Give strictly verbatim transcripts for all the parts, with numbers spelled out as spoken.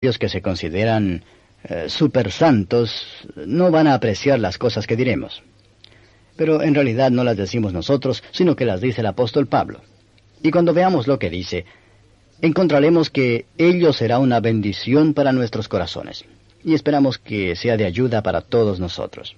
Aquellos que se consideran eh, super santos no van a apreciar las cosas que diremos. Pero en realidad no las decimos nosotros, sino que las dice el apóstol Pablo. Y cuando veamos lo que dice, encontraremos que ello será una bendición para nuestros corazones. Y esperamos que sea de ayuda para todos nosotros.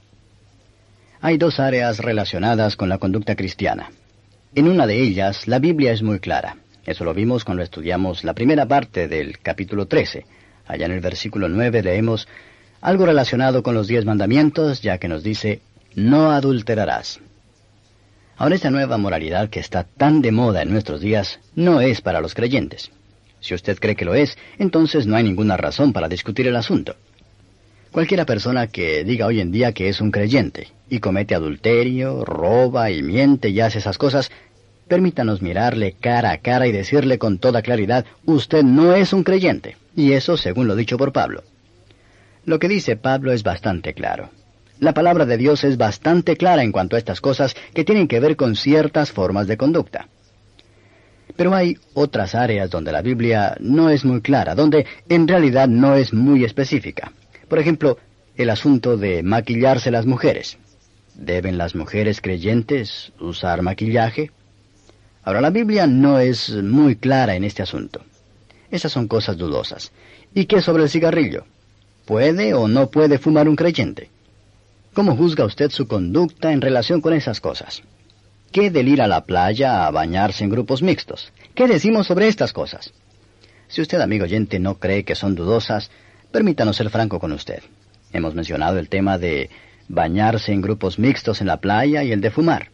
Hay dos áreas relacionadas con la conducta cristiana. En una de ellas, la Biblia es muy clara. Eso lo vimos cuando estudiamos la primera parte del capítulo trece. Allá en el versículo nueve leemos algo relacionado con los diez mandamientos, ya que nos dice, no adulterarás. Ahora, esta nueva moralidad que está tan de moda en nuestros días no es para los creyentes. Si usted cree que lo es, entonces no hay ninguna razón para discutir el asunto. Cualquiera persona que diga hoy en día que es un creyente y comete adulterio, roba y miente y hace esas cosas, permítanos mirarle cara a cara y decirle con toda claridad, usted no es un creyente, y eso según lo dicho por Pablo. Lo que dice Pablo es bastante claro. La palabra de Dios es bastante clara en cuanto a estas cosas que tienen que ver con ciertas formas de conducta. Pero hay otras áreas donde la Biblia no es muy clara, donde en realidad no es muy específica. Por ejemplo, el asunto de maquillarse las mujeres. ¿Deben las mujeres creyentes usar maquillaje? Ahora, la Biblia no es muy clara en este asunto. Esas son cosas dudosas. ¿Y qué sobre el cigarrillo? ¿Puede o no puede fumar un creyente? ¿Cómo juzga usted su conducta en relación con esas cosas? ¿Qué del ir a la playa a bañarse en grupos mixtos? ¿Qué decimos sobre estas cosas? Si usted, amigo oyente, no cree que son dudosas, permítanos ser franco con usted. Hemos mencionado el tema de bañarse en grupos mixtos en la playa y el de fumar.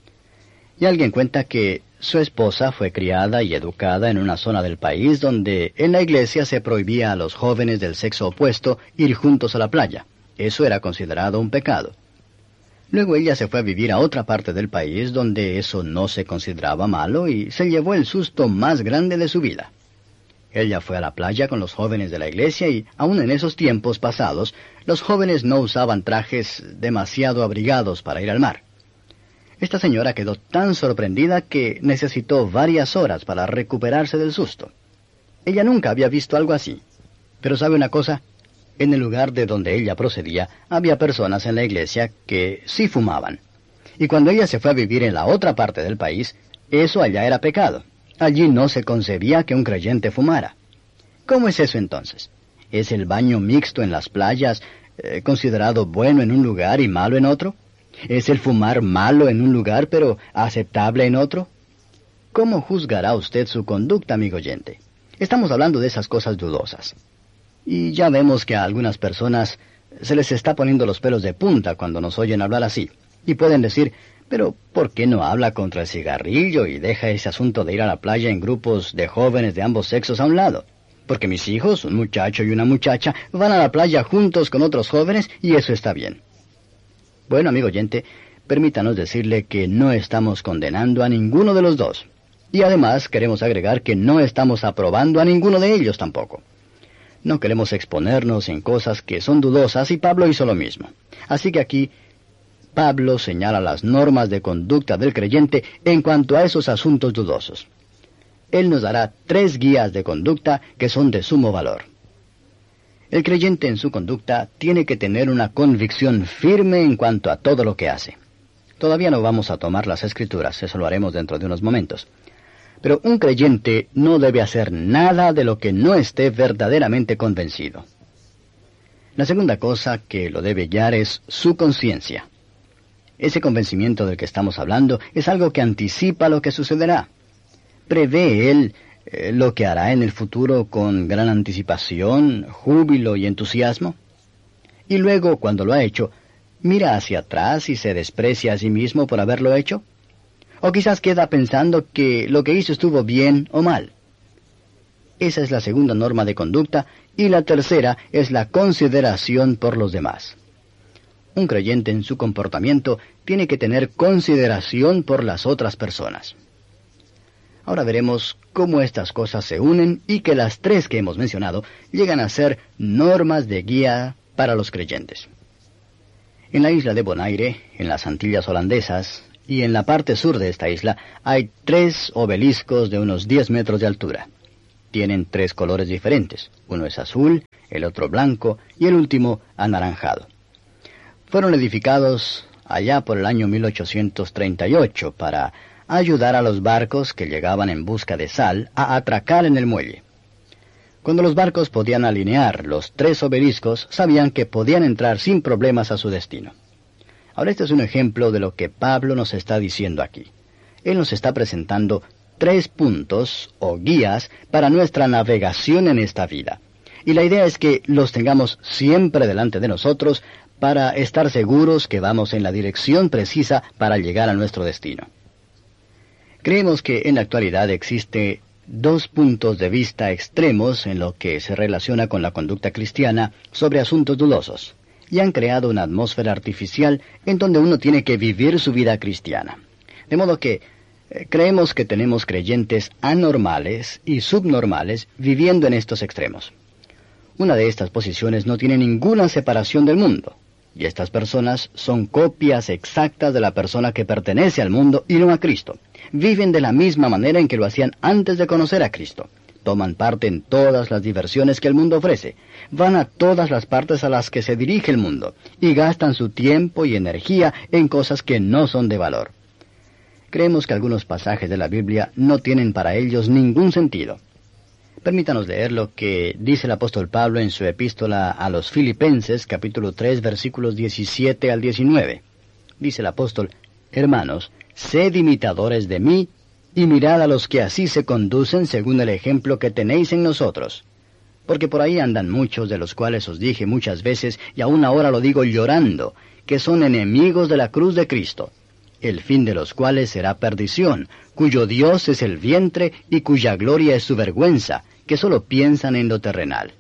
Y alguien cuenta que su esposa fue criada y educada en una zona del país donde en la iglesia se prohibía a los jóvenes del sexo opuesto ir juntos a la playa. Eso era considerado un pecado. Luego ella se fue a vivir a otra parte del país donde eso no se consideraba malo y se llevó el susto más grande de su vida. Ella fue a la playa con los jóvenes de la iglesia y, aun en esos tiempos pasados, los jóvenes no usaban trajes demasiado abrigados para ir al mar. Esta señora quedó tan sorprendida que necesitó varias horas para recuperarse del susto. Ella nunca había visto algo así. Pero ¿sabe una cosa? En el lugar de donde ella procedía, había personas en la iglesia que sí fumaban. Y cuando ella se fue a vivir en la otra parte del país, eso allá era pecado. Allí no se concebía que un creyente fumara. ¿Cómo es eso entonces? ¿Es el baño mixto en las playas eh, considerado bueno en un lugar y malo en otro? ¿Es el fumar malo en un lugar pero aceptable en otro? ¿Cómo juzgará usted su conducta, amigo oyente? Estamos hablando de esas cosas dudosas. Y ya vemos que a algunas personas se les está poniendo los pelos de punta cuando nos oyen hablar así. Y pueden decir, pero ¿por qué no habla contra el cigarrillo y deja ese asunto de ir a la playa en grupos de jóvenes de ambos sexos a un lado? Porque mis hijos, un muchacho y una muchacha, van a la playa juntos con otros jóvenes y eso está bien. Bueno, amigo oyente, permítanos decirle que no estamos condenando a ninguno de los dos. Y además queremos agregar que no estamos aprobando a ninguno de ellos tampoco. No queremos exponernos en cosas que son dudosas y Pablo hizo lo mismo. Así que aquí Pablo señala las normas de conducta del creyente en cuanto a esos asuntos dudosos. Él nos dará tres guías de conducta que son de sumo valor. El creyente en su conducta tiene que tener una convicción firme en cuanto a todo lo que hace. Todavía no vamos a tomar las Escrituras, eso lo haremos dentro de unos momentos. Pero un creyente no debe hacer nada de lo que no esté verdaderamente convencido. La segunda cosa que lo debe guiar es su conciencia. Ese convencimiento del que estamos hablando es algo que anticipa lo que sucederá. Prevé él eh, lo que hará en el futuro con gran anticipación, júbilo y entusiasmo. Y luego, cuando lo ha hecho, mira hacia atrás y se desprecia a sí mismo por haberlo hecho. O quizás queda pensando que lo que hizo estuvo bien o mal. Esa es la segunda norma de conducta, y la tercera es la consideración por los demás. Un creyente en su comportamiento tiene que tener consideración por las otras personas. Ahora veremos cómo estas cosas se unen y que las tres que hemos mencionado llegan a ser normas de guía para los creyentes. En la isla de Bonaire, en las Antillas holandesas, y en la parte sur de esta isla hay tres obeliscos de unos diez metros de altura. tienen tres colores diferentes. Uno es azul, el otro blanco y el último anaranjado. Fueron edificados allá por el año mil ochocientos treinta y ocho para ayudar a los barcos que llegaban en busca de sal a atracar en el muelle. Cuando los barcos podían alinear los tres obeliscos, sabían que podían entrar sin problemas a su destino. Ahora este es un ejemplo de lo que Pablo nos está diciendo aquí. Él nos está presentando tres puntos o guías para nuestra navegación en esta vida. Y la idea es que los tengamos siempre delante de nosotros para estar seguros que vamos en la dirección precisa para llegar a nuestro destino. Creemos que en la actualidad existe dos puntos de vista extremos en lo que se relaciona con la conducta cristiana sobre asuntos dudosos, y han creado una atmósfera artificial en donde uno tiene que vivir su vida cristiana. De modo que eh, creemos que tenemos creyentes anormales y subnormales viviendo en estos extremos. Una de estas posiciones no tiene ninguna separación del mundo, y estas personas son copias exactas de la persona que pertenece al mundo y no a Cristo. Viven de la misma manera en que lo hacían antes de conocer a Cristo. Toman parte en todas las diversiones que el mundo ofrece. Van a todas las partes a las que se dirige el mundo, y gastan su tiempo y energía en cosas que no son de valor. Creemos que algunos pasajes de la Biblia no tienen para ellos ningún sentido. Permítanos leer lo que dice el apóstol Pablo en su epístola a los Filipenses, capítulo tres, versículos diecisiete al diecinueve. Dice el apóstol: Hermanos, sed imitadores de mí, y mirad a los que así se conducen según el ejemplo que tenéis en nosotros. Porque por ahí andan muchos, de los cuales os dije muchas veces, y aún ahora lo digo llorando, que son enemigos de la cruz de Cristo, el fin de los cuales será perdición, cuyo Dios es el vientre y cuya gloria es su vergüenza, que solo piensan en lo terrenal.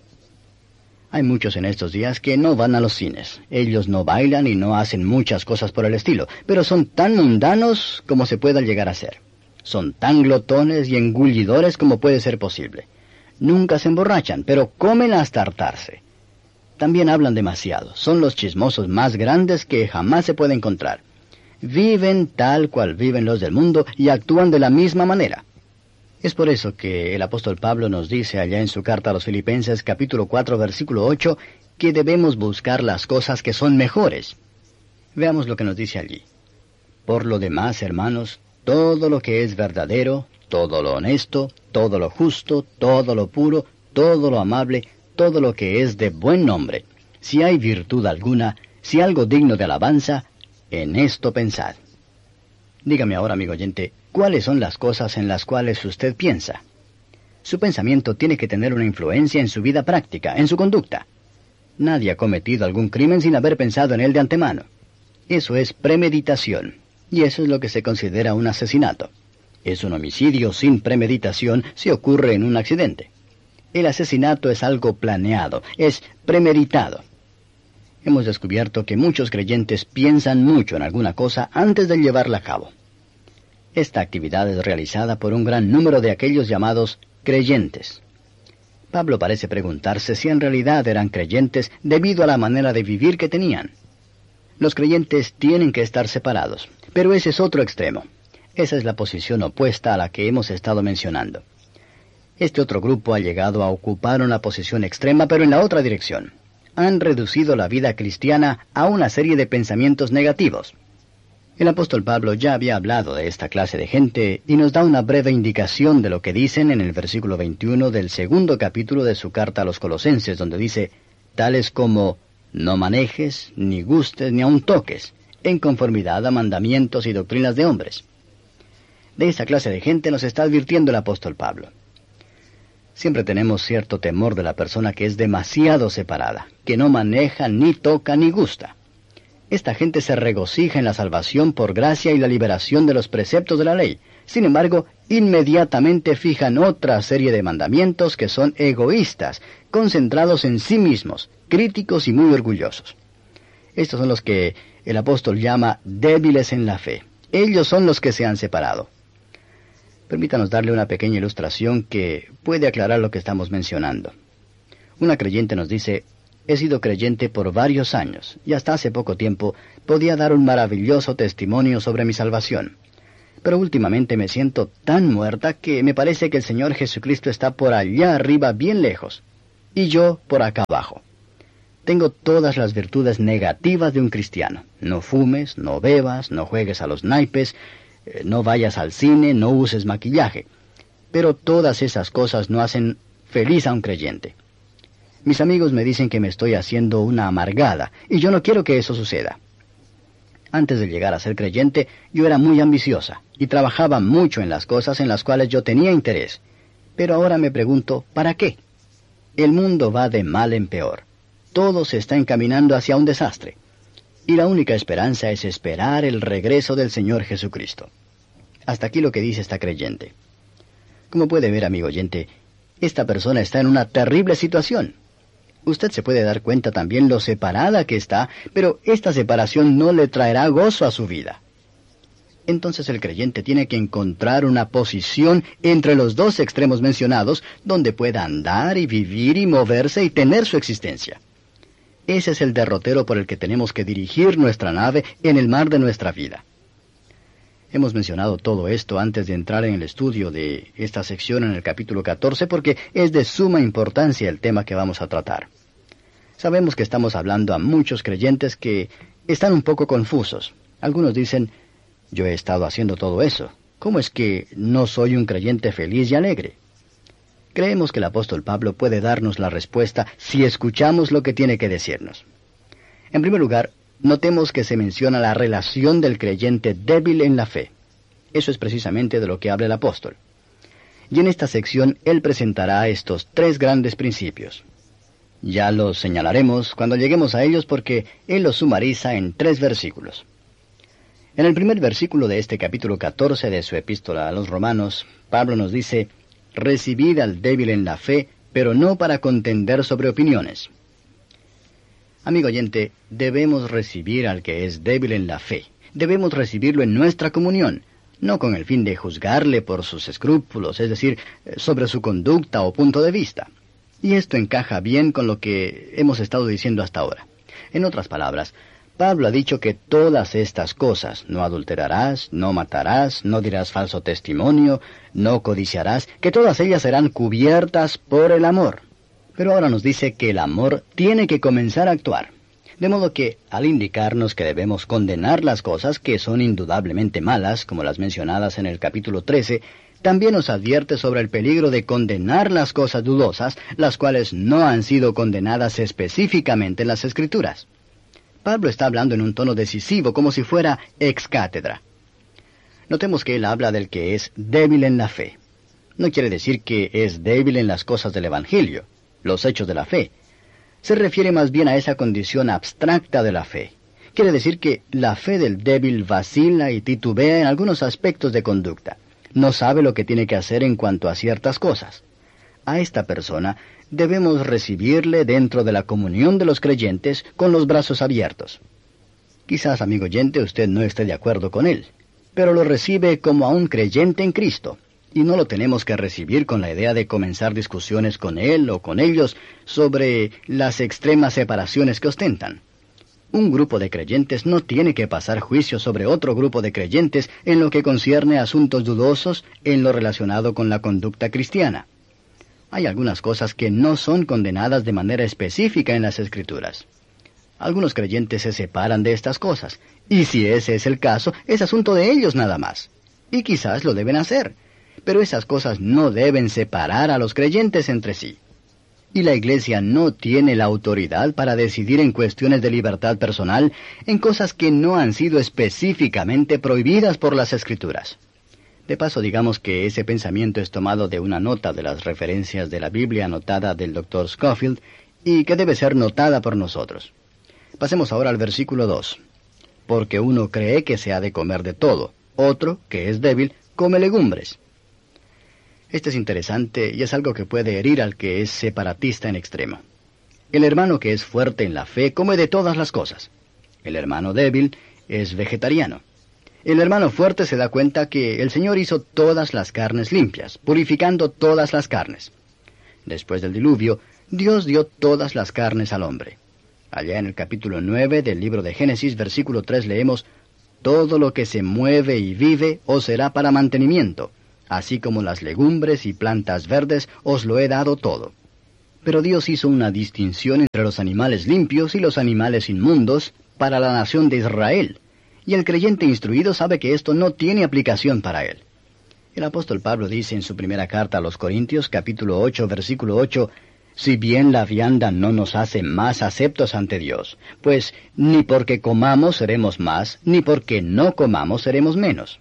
Hay muchos en estos días que no van a los cines. Ellos no bailan y no hacen muchas cosas por el estilo, pero son tan mundanos como se pueda llegar a ser. Son tan glotones y engullidores como puede ser posible. Nunca se emborrachan, pero comen hasta hartarse. También hablan demasiado. Son los chismosos más grandes que jamás se puede encontrar. Viven tal cual viven los del mundo y actúan de la misma manera. Es por eso que el apóstol Pablo nos dice allá en su carta a los Filipenses, capítulo cuatro, versículo ocho, que debemos buscar las cosas que son mejores. Veamos lo que nos dice allí. Por lo demás, hermanos, todo lo que es verdadero, todo lo honesto, todo lo justo, todo lo puro, todo lo amable, todo lo que es de buen nombre, si hay virtud alguna, si algo digno de alabanza, en esto pensad. Dígame ahora, amigo oyente, ¿cuáles son las cosas en las cuales usted piensa? Su pensamiento tiene que tener una influencia en su vida práctica, en su conducta. Nadie ha cometido algún crimen sin haber pensado en él de antemano. Eso es premeditación, y eso es lo que se considera un asesinato. Es un homicidio sin premeditación si ocurre en un accidente. El asesinato es algo planeado, es premeditado. Hemos descubierto que muchos creyentes piensan mucho en alguna cosa antes de llevarla a cabo. Esta actividad es realizada por un gran número de aquellos llamados creyentes. Pablo parece preguntarse si en realidad eran creyentes debido a la manera de vivir que tenían. Los creyentes tienen que estar separados, pero ese es otro extremo. Esa es la posición opuesta a la que hemos estado mencionando. Este otro grupo ha llegado a ocupar una posición extrema, pero en la otra dirección. Han reducido la vida cristiana a una serie de pensamientos negativos. El apóstol Pablo ya había hablado de esta clase de gente y nos da una breve indicación de lo que dicen en el versículo veintiuno del segundo capítulo de su carta a los Colosenses, donde dice, tales como, no manejes, ni gustes, ni aun toques, en conformidad a mandamientos y doctrinas de hombres. De esta clase de gente nos está advirtiendo el apóstol Pablo. Siempre tenemos cierto temor de la persona que es demasiado separada, que no maneja, ni toca, ni gusta. Esta gente se regocija en la salvación por gracia y la liberación de los preceptos de la ley. Sin embargo, inmediatamente fijan otra serie de mandamientos que son egoístas, concentrados en sí mismos, críticos y muy orgullosos. Estos son los que el apóstol llama débiles en la fe. Ellos son los que se han separado. Permítanos darle una pequeña ilustración que puede aclarar lo que estamos mencionando. Una creyente nos dice, he sido creyente por varios años, y hasta hace poco tiempo podía dar un maravilloso testimonio sobre mi salvación. Pero últimamente me siento tan muerta que me parece que el Señor Jesucristo está por allá arriba bien lejos, y yo por acá abajo. Tengo todas las virtudes negativas de un cristiano. No fumes, no bebas, no juegues a los naipes, eh, no vayas al cine, no uses maquillaje. Pero todas esas cosas no hacen feliz a un creyente. Mis amigos me dicen que me estoy haciendo una amargada, y yo no quiero que eso suceda. Antes de llegar a ser creyente, yo era muy ambiciosa, y trabajaba mucho en las cosas en las cuales yo tenía interés. Pero ahora me pregunto, ¿para qué? El mundo va de mal en peor. Todo se está encaminando hacia un desastre. Y la única esperanza es esperar el regreso del Señor Jesucristo. Hasta aquí lo que dice esta creyente. Como puede ver, amigo oyente, esta persona está en una terrible situación. Usted se puede dar cuenta también lo separada que está, pero esta separación no le traerá gozo a su vida. Entonces el creyente tiene que encontrar una posición entre los dos extremos mencionados, donde pueda andar y vivir y moverse y tener su existencia. Ese es el derrotero por el que tenemos que dirigir nuestra nave en el mar de nuestra vida. Hemos mencionado todo esto antes de entrar en el estudio de esta sección en el capítulo catorce, porque es de suma importancia el tema que vamos a tratar. Sabemos que estamos hablando a muchos creyentes que están un poco confusos. Algunos dicen, yo he estado haciendo todo eso. ¿Cómo es que no soy un creyente feliz y alegre? Creemos que el apóstol Pablo puede darnos la respuesta si escuchamos lo que tiene que decirnos. En primer lugar, notemos que se menciona la relación del creyente débil en la fe. Eso es precisamente de lo que habla el apóstol. Y en esta sección él presentará estos tres grandes principios. Ya los señalaremos cuando lleguemos a ellos porque él los sumariza en tres versículos. En el primer versículo de este capítulo catorce de su epístola a los Romanos, Pablo nos dice, «Recibid al débil en la fe, pero no para contender sobre opiniones». Amigo oyente, debemos recibir al que es débil en la fe. Debemos recibirlo en nuestra comunión, no con el fin de juzgarle por sus escrúpulos, es decir, sobre su conducta o punto de vista. Y esto encaja bien con lo que hemos estado diciendo hasta ahora. En otras palabras, Pablo ha dicho que todas estas cosas, no adulterarás, no matarás, no dirás falso testimonio, no codiciarás, que todas ellas serán cubiertas por el amor. Pero ahora nos dice que el amor tiene que comenzar a actuar. De modo que, al indicarnos que debemos condenar las cosas que son indudablemente malas, como las mencionadas en el capítulo trece, también nos advierte sobre el peligro de condenar las cosas dudosas, las cuales no han sido condenadas específicamente en las Escrituras. Pablo está hablando en un tono decisivo, como si fuera ex cátedra. Notemos que él habla del que es débil en la fe. No quiere decir que es débil en las cosas del Evangelio, los hechos de la fe. Se refiere más bien a esa condición abstracta de la fe. Quiere decir que la fe del débil vacila y titubea en algunos aspectos de conducta. No sabe lo que tiene que hacer en cuanto a ciertas cosas. A esta persona debemos recibirle dentro de la comunión de los creyentes con los brazos abiertos. Quizás, amigo oyente, usted no esté de acuerdo con él, pero lo recibe como a un creyente en Cristo. Y no lo tenemos que recibir con la idea de comenzar discusiones con él o con ellos sobre las extremas separaciones que ostentan. Un grupo de creyentes no tiene que pasar juicio sobre otro grupo de creyentes en lo que concierne a asuntos dudosos en lo relacionado con la conducta cristiana. Hay algunas cosas que no son condenadas de manera específica en las Escrituras. Algunos creyentes se separan de estas cosas, y si ese es el caso, es asunto de ellos nada más. Y quizás lo deben hacer. Pero esas cosas no deben separar a los creyentes entre sí. Y la Iglesia no tiene la autoridad para decidir en cuestiones de libertad personal, en cosas que no han sido específicamente prohibidas por las Escrituras. De paso, digamos que ese pensamiento es tomado de una nota de las referencias de la Biblia anotada del doctor Scofield, y que debe ser notada por nosotros. Pasemos ahora al versículo dos. Porque uno cree que se ha de comer de todo, otro, que es débil, come legumbres. Este es interesante y es algo que puede herir al que es separatista en extremo. El hermano que es fuerte en la fe come de todas las cosas. El hermano débil es vegetariano. El hermano fuerte se da cuenta que el Señor hizo todas las carnes limpias, purificando todas las carnes. Después del diluvio, Dios dio todas las carnes al hombre. Allá en el capítulo nueve del libro de Génesis, versículo tres, leemos, todo lo que se mueve y vive os será para mantenimiento, así como las legumbres y plantas verdes os lo he dado todo. Pero Dios hizo una distinción entre los animales limpios y los animales inmundos para la nación de Israel, y el creyente instruido sabe que esto no tiene aplicación para él. El apóstol Pablo dice en su primera carta a los Corintios, capítulo ocho, versículo ocho, «Si bien la vianda no nos hace más aceptos ante Dios, pues ni porque comamos seremos más, ni porque no comamos seremos menos».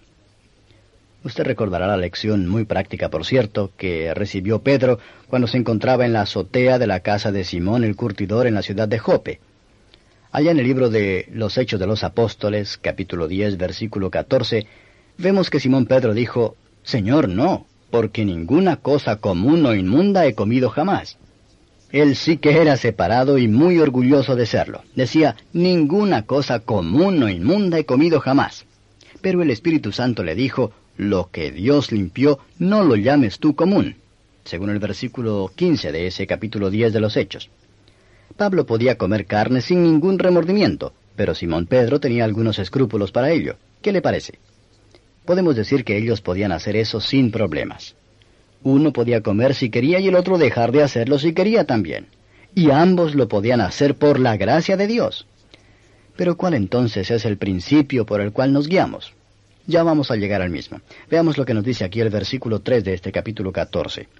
Usted recordará la lección muy práctica, por cierto, que recibió Pedro cuando se encontraba en la azotea de la casa de Simón el curtidor en la ciudad de Jope. Allá en el libro de los Hechos de los Apóstoles, capítulo diez, versículo catorce, vemos que Simón Pedro dijo, «Señor, no, porque ninguna cosa común o inmunda he comido jamás». Él sí que era separado y muy orgulloso de serlo. Decía, «Ninguna cosa común o inmunda he comido jamás». Pero el Espíritu Santo le dijo, «Lo que Dios limpió, no lo llames tú común», según el versículo quince de ese capítulo diez de los Hechos. Pablo podía comer carne sin ningún remordimiento, pero Simón Pedro tenía algunos escrúpulos para ello. ¿Qué le parece? Podemos decir que ellos podían hacer eso sin problemas. Uno podía comer si quería y el otro dejar de hacerlo si quería también. Y ambos lo podían hacer por la gracia de Dios. Pero ¿cuál entonces es el principio por el cual nos guiamos? Ya vamos a llegar al mismo. Veamos lo que nos dice aquí el versículo tres de este capítulo catorce.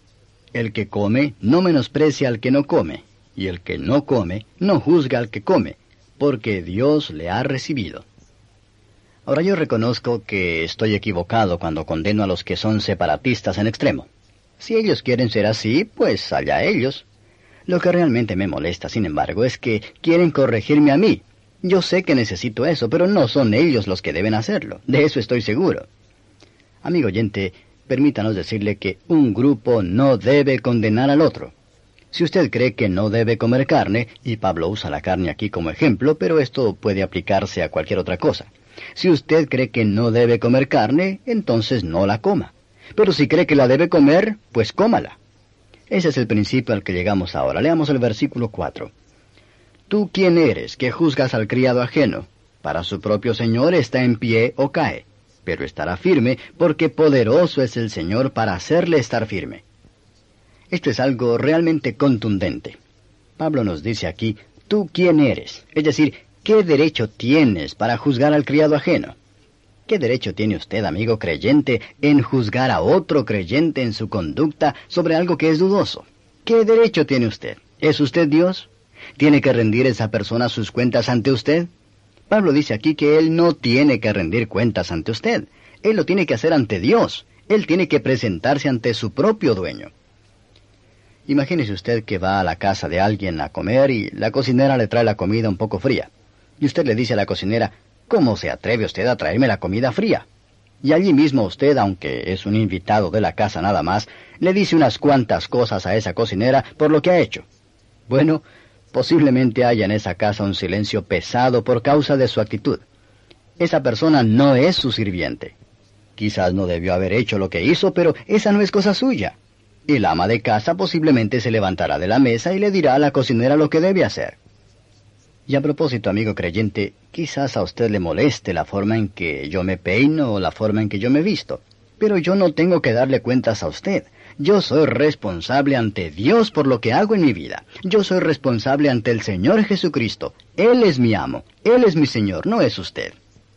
«El que come no menosprecia al que no come, y el que no come no juzga al que come, porque Dios le ha recibido». Ahora yo reconozco que estoy equivocado cuando condeno a los que son separatistas en extremo. Si ellos quieren ser así, pues allá ellos. Lo que realmente me molesta, sin embargo, es que quieren corregirme a mí. Yo sé que necesito eso, pero no son ellos los que deben hacerlo. De eso estoy seguro. Amigo oyente, permítanos decirle que un grupo no debe condenar al otro. Si usted cree que no debe comer carne, y Pablo usa la carne aquí como ejemplo, pero esto puede aplicarse a cualquier otra cosa. Si usted cree que no debe comer carne, entonces no la coma. Pero si cree que la debe comer, pues cómala. Ese es el principio al que llegamos ahora. Leamos el versículo cuatro. «¿Tú quién eres que juzgas al criado ajeno? Para su propio Señor está en pie o cae, pero estará firme, porque poderoso es el Señor para hacerle estar firme». Esto es algo realmente contundente. Pablo nos dice aquí, «¿Tú quién eres?», es decir, ¿qué derecho tienes para juzgar al criado ajeno? ¿Qué derecho tiene usted, amigo creyente, en juzgar a otro creyente en su conducta sobre algo que es dudoso? ¿Qué derecho tiene usted? ¿Es usted Dios? ¿Tiene que rendir esa persona sus cuentas ante usted? Pablo dice aquí que él no tiene que rendir cuentas ante usted. Él lo tiene que hacer ante Dios. Él tiene que presentarse ante su propio dueño. Imagínese usted que va a la casa de alguien a comer y la cocinera le trae la comida un poco fría. Y usted le dice a la cocinera, «¿Cómo se atreve usted a traerme la comida fría?». Y allí mismo usted, aunque es un invitado de la casa nada más, le dice unas cuantas cosas a esa cocinera por lo que ha hecho. Bueno, posiblemente haya en esa casa un silencio pesado por causa de su actitud. Esa persona no es su sirviente. Quizás no debió haber hecho lo que hizo, pero esa no es cosa suya. El ama de casa posiblemente se levantará de la mesa y le dirá a la cocinera lo que debe hacer. Y a propósito, amigo creyente, quizás a usted le moleste la forma en que yo me peino o la forma en que yo me visto, pero yo no tengo que darle cuentas a usted. Yo soy responsable ante Dios por lo que hago en mi vida. Yo soy responsable ante el Señor Jesucristo. Él es mi amo, Él es mi Señor, no es usted.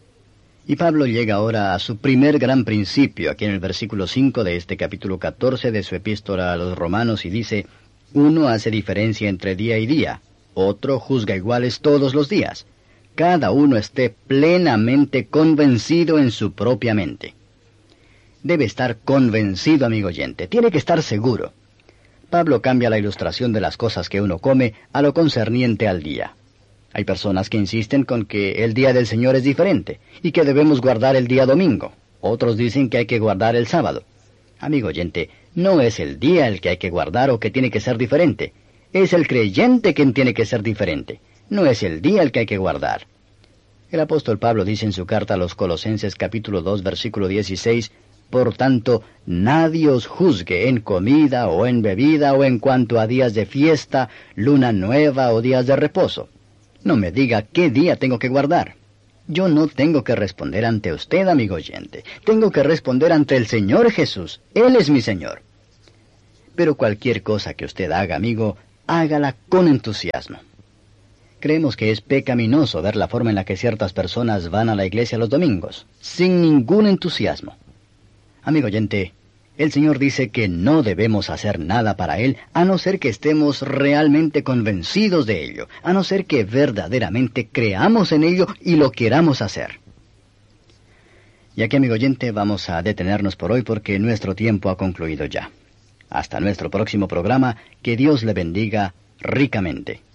Y Pablo llega ahora a su primer gran principio, aquí en el versículo cinco de este capítulo catorce de su epístola a los Romanos, y dice, «Uno hace diferencia entre día y día, otro juzga iguales todos los días. Cada uno esté plenamente convencido en su propia mente». Debe estar convencido, amigo oyente, tiene que estar seguro. Pablo cambia la ilustración de las cosas que uno come a lo concerniente al día. Hay personas que insisten con que el día del Señor es diferente y que debemos guardar el día domingo. Otros dicen que hay que guardar el sábado. Amigo oyente, no es el día el que hay que guardar o que tiene que ser diferente. Es el creyente quien tiene que ser diferente. No es el día el que hay que guardar. El apóstol Pablo dice en su carta a los Colosenses capítulo dos versículo dieciséis, «Por tanto, nadie os juzgue en comida o en bebida o en cuanto a días de fiesta, luna nueva o días de reposo». No me diga qué día tengo que guardar. Yo no tengo que responder ante usted, amigo oyente. Tengo que responder ante el Señor Jesús. Él es mi Señor. Pero cualquier cosa que usted haga, amigo, hágala con entusiasmo. Creemos que es pecaminoso ver la forma en la que ciertas personas van a la iglesia los domingos, sin ningún entusiasmo. Amigo oyente, el Señor dice que no debemos hacer nada para Él, a no ser que estemos realmente convencidos de ello, a no ser que verdaderamente creamos en ello y lo queramos hacer. Y aquí, amigo oyente, vamos a detenernos por hoy porque nuestro tiempo ha concluido ya. Hasta nuestro próximo programa, que Dios le bendiga ricamente.